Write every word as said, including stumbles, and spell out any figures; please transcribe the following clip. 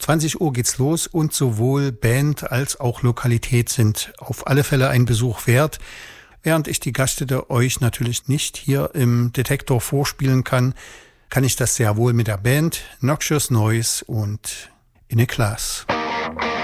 zwanzig Uhr geht's los und sowohl Band als auch Lokalität sind auf alle Fälle ein Besuch wert. Während ich die Gaststätte euch natürlich nicht hier im Detektor vorspielen kann, kann ich das sehr wohl mit der Band Noxious Noise und In a Class.